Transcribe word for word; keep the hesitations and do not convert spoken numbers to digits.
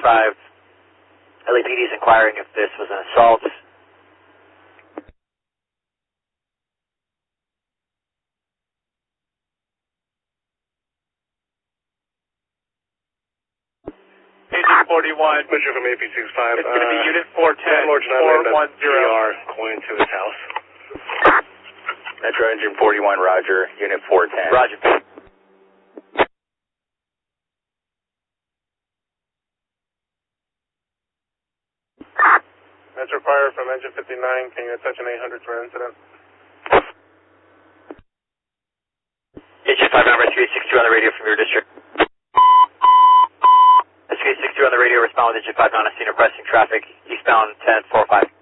five, L A P D is inquiring if this was an assault. Agent forty-one. Metro from A P six five. It's going to be uh, Unit four ten, four one zero. P R going to his house. Metro Engine forty-one, Roger. Unit four ten. Roger. Metro Fire from Engine fifty-nine. Can you attach an eight hundred for incident? Agent five, number three six two on the radio from your district. three six two on the radio, respond with Agent five on a scene of pressing traffic, eastbound ten four five.